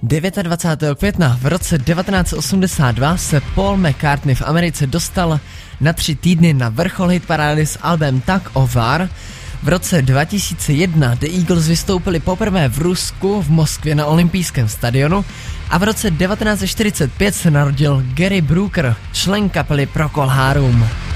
29. května v roce 1982 se Paul McCartney v Americe dostal na 3 týdny na vrchol hitparády s albem Tug of War. V roce 2001 The Eagles vystoupili poprvé v Rusku v Moskvě na olympijském stadionu a v roce 1945 se narodil Gary Brooker, člen kapely Procol Harum.